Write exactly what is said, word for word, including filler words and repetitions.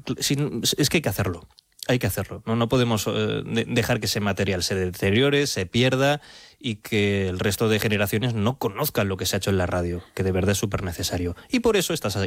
Es que hay que hacerlo. Hay que hacerlo. No, no podemos eh, de, dejar que ese material se deteriore, se pierda y que el resto de generaciones no conozcan lo que se ha hecho en la radio, que de verdad es súper necesario. Y por eso estas